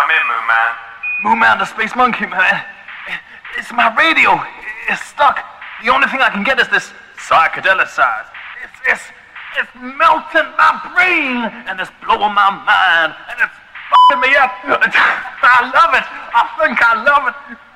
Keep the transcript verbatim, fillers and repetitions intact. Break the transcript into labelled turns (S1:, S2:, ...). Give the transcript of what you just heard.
S1: in, Moon Man.
S2: Moon Man, the space monkey, man. It's my radio. It's stuck. The only thing I can get is this psychedelic side. It's, it's, it's melting my brain, and it's blowing my mind, and it's fucking me up. I love it. I think I love it.